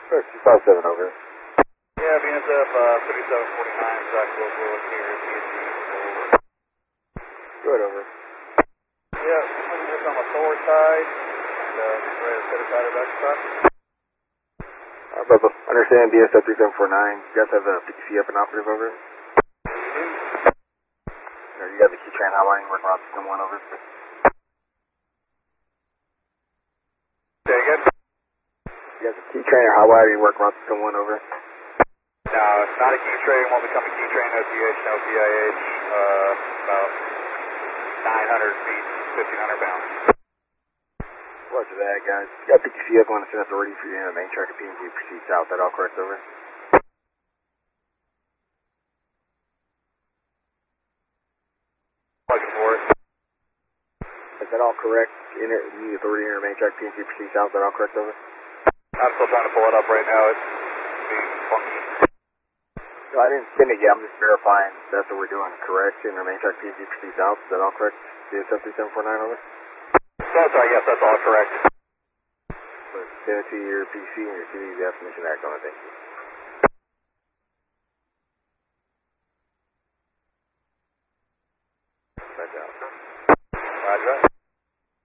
257 over. Yeah, BNSF 3749, Zach Local here at PNG. Go ahead, over. Yeah, just on the forward side, and ready to set a batter back spot. Brother, understand BNSF 3749. You guys have the PTC up and operative, over? Or you got the key train highlighting working on system 1, over? Say again? You got the key train or highlighting working on system 1, over? No, it's not a key train, won't become a key train, no CH, no PIH, about 900 feet, 1,500 pounds. Roger that, guys. You got PTC up on the send authority for you in the main track of PNG, proceed south, that all correct, over? Looking for it. Is that all correct? The authority in the main track PNG, proceed south, that all correct, over? I'm still trying to pull it up right now, it's being funky. No, I didn't send it yet, I'm just verifying that's what we're doing, correct? In the main track PNG, proceed south, is that all correct? BNSF 3749, over? That's right, yes, that's all correct. Send it to your PC and your city's definition act on it, thank you.